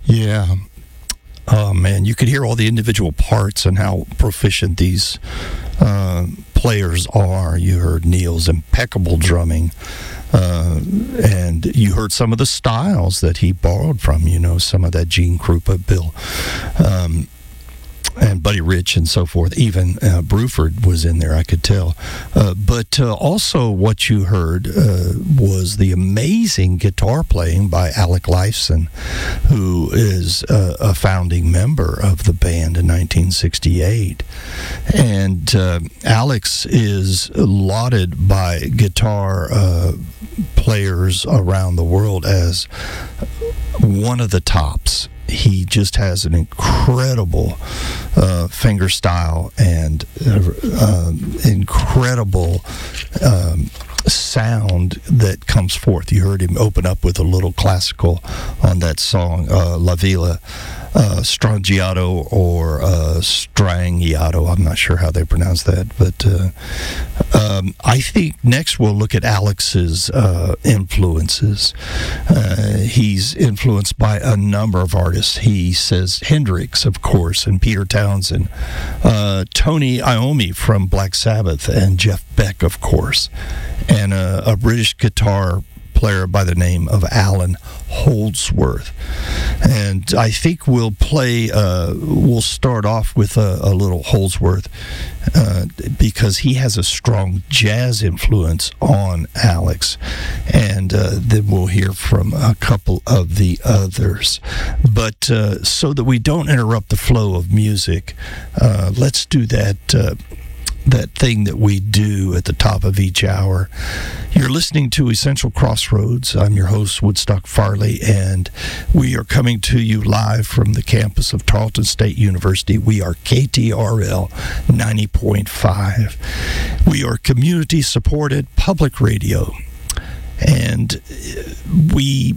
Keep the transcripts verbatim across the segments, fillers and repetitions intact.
Yeah. Oh, man, you could hear all the individual parts and how proficient these uh, players are. You heard Neil's impeccable drumming, uh, and you heard some of the styles that he borrowed from, you know, some of that Gene Krupa, Bill, um, and Buddy Rich and so forth. Even uh, Bruford was in there, I could tell. Uh, but uh, also what you heard uh, was the amazing guitar playing by Alec Lifeson, who is uh, a founding member of the band in nineteen sixty-eight. And uh, Alex is lauded by guitar uh, players around the world as one of the tops. He just has an incredible uh, finger style and uh, um, incredible um, sound that comes forth. You heard him open up with a little classical on that song, uh, La Villa uh, Strangiato or uh, Strangiato. I'm not sure how they pronounce that, but uh, um, I think next we'll look at Alex's uh, influences. Uh, he's influenced by a number of artists. He says Hendrix, of course, and Peter Townsend, uh, Tony Iommi from Black Sabbath, and Jeff Beck, of course, and a, a British guitar player by the name of Alan Holdsworth. And I think we'll play, uh, we'll start off with a, a little Holdsworth uh, because he has a strong jazz influence on Alex. And uh, then we'll hear from a couple of the others. But uh, so that we don't interrupt the flow of music, uh, let's do that uh, that thing that we do at the top of each hour. You're listening to Essential Crossroads. I'm your host, Woodstock Farley, and we are coming to you live from the campus of Tarleton State University. We are K T R L ninety point five. We are community-supported public radio, and we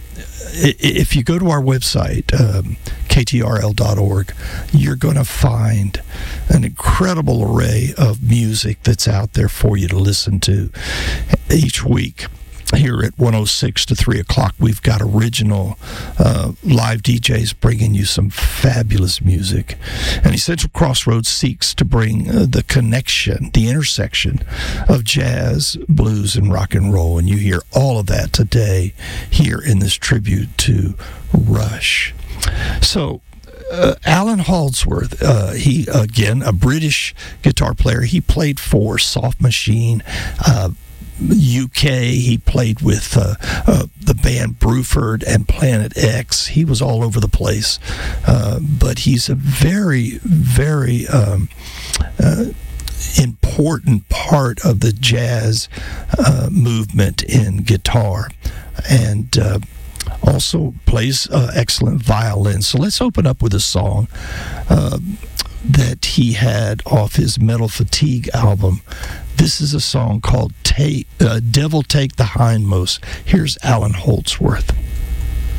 if you go to our website, um, K T R L dot org, you're going to find an incredible array of music that's out there for you to listen to each week. Here at one oh six to three o'clock, we've got original uh, live D Js bringing you some fabulous music. And Essential Crossroads seeks to bring uh, the connection, the intersection of jazz, blues, and rock and roll. And you hear all of that today here in this tribute to Rush. So, Uh, Alan Holdsworth, uh, he, again, a British guitar player. He played for Soft Machine, uh, U K. He played with uh, uh, the band Bruford and Planet X. He was all over the place. Uh, but he's a very, very um, uh, important part of the jazz uh, movement in guitar. And uh, also plays uh, excellent violin. So let's open up with a song uh, that he had off his Metal Fatigue album. This is a song called Take, uh, Devil Take the Hindmost. Here's Alan Holdsworth.